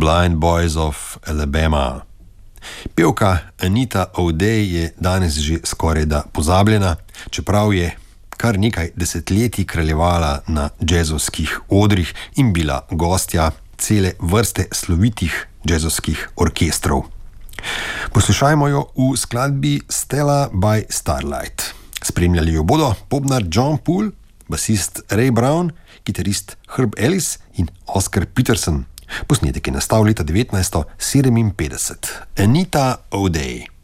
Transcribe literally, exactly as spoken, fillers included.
Blind Boys of Alabama. Pevka Anita O'Day je danes že skoraj da pozabljena, čeprav je kar nekaj desetletij kraljevala na džezovskih odrih in bila gostja cele vrste slovitih džezovskih orkestrov. Poslušajmo jo v skladbi Stella by Starlight. Spremljali jo bodo bobnar John Poole, basist Ray Brown, kitarist Herb Ellis in Oscar Peterson. Posnetek je nastal leta devetnajststo sedeminpetdeset. Anita O'Day.